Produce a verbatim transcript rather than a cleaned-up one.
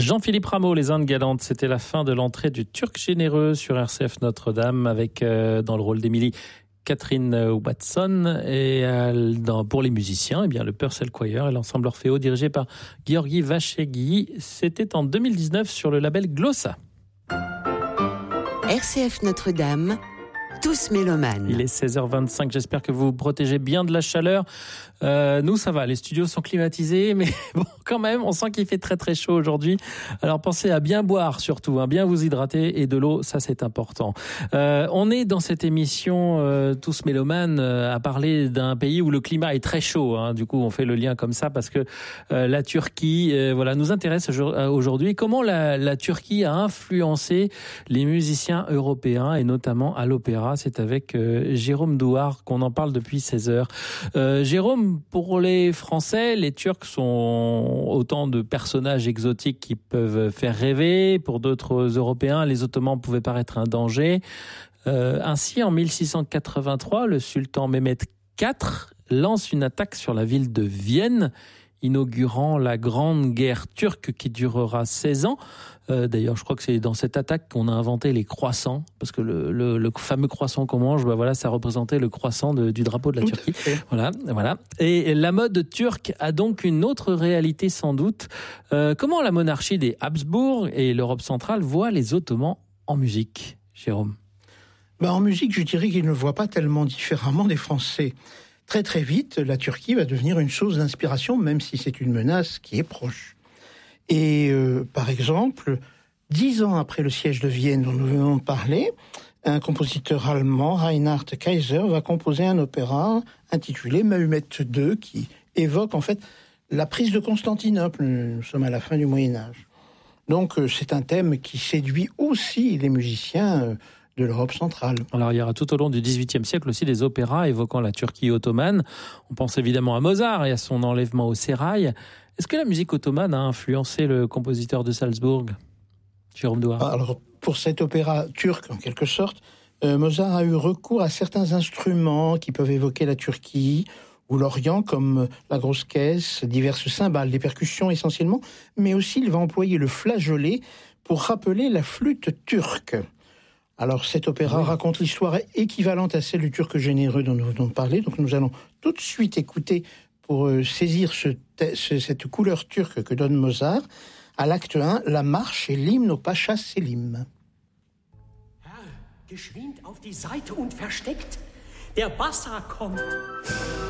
Jean-Philippe Rameau, Les Indes galantes, c'était la fin de l'entrée du Turc généreux sur R C F Notre-Dame avec euh, dans le rôle d'Émilie Catherine Watson et euh, dans, pour les musiciens, eh bien, le Purcell Choir et l'ensemble Orfeo dirigé par Gheorghi Vachegui. C'était en deux mille dix-neuf sur le label Glossa. R C F Notre-Dame, tous mélomanes. Il est seize heures vingt-cinq, j'espère que vous vous protégez bien de la chaleur. Euh, nous, ça va, les studios sont climatisés, mais bon, quand même, on sent qu'il fait très très chaud aujourd'hui. Alors pensez à bien boire surtout, hein, bien vous hydrater, et de l'eau, ça c'est important. Euh, on est dans cette émission euh, Tous mélomanes euh, à parler d'un pays où le climat est très chaud. Hein. Du coup, on fait le lien comme ça parce que euh, la Turquie, euh, voilà, nous intéresse aujourd'hui. Comment la, la Turquie a influencé les musiciens européens et notamment à l'opéra. C'est avec euh, Jérôme Douard qu'on en parle depuis seize heures. Euh, Jérôme, pour les Français, les Turcs sont autant de personnages exotiques qui peuvent faire rêver. Pour d'autres Européens, les Ottomans pouvaient paraître un danger. Euh, ainsi, en mille six cent quatre-vingt-trois, le sultan Mehmed quatre lance une attaque sur la ville de Vienne, inaugurant la Grande Guerre turque qui durera seize ans. Euh, d'ailleurs, je crois que c'est dans cette attaque qu'on a inventé les croissants, parce que le, le, le fameux croissant qu'on mange, bah voilà, ça représentait le croissant de, du drapeau de la Turquie. Voilà, voilà. Et la mode turque a donc une autre réalité sans doute. Euh, comment la monarchie des Habsbourg et l'Europe centrale voient les Ottomans en musique, Jérôme ? Bah, en musique, je dirais qu'ils ne voient pas tellement différemment des Français. Très très vite, la Turquie va devenir une source d'inspiration, même si c'est une menace qui est proche. Et euh, par exemple, dix ans après le siège de Vienne dont nous venons de parler, un compositeur allemand, Reinhard Kaiser, va composer un opéra intitulé Mahomet deux, qui évoque en fait la prise de Constantinople. Nous sommes à la fin du Moyen-Âge. Donc euh, c'est un thème qui séduit aussi les musiciens euh, de l'Europe centrale. Alors il y aura tout au long du dix-huitième siècle aussi des opéras évoquant la Turquie ottomane. On pense évidemment à Mozart et à son enlèvement au sérail. Est-ce que la musique ottomane a influencé le compositeur de Salzbourg, Jérôme Douard ? Alors pour cet opéra turc en quelque sorte, euh, Mozart a eu recours à certains instruments qui peuvent évoquer la Turquie ou l'Orient, comme la grosse caisse, diverses cymbales, des percussions essentiellement, mais aussi il va employer le flageolet pour rappeler la flûte turque. Alors cet opéra oui. raconte l'histoire équivalente à celle du Turc généreux dont nous venons de parler. Donc nous allons tout de suite écouter, pour euh, saisir ce, ce, cette couleur turque que donne Mozart, à l'acte un, la marche et l'hymne au Pacha Selim. Herr, geschwind auf die Seite und versteckt, der Bassa kommt.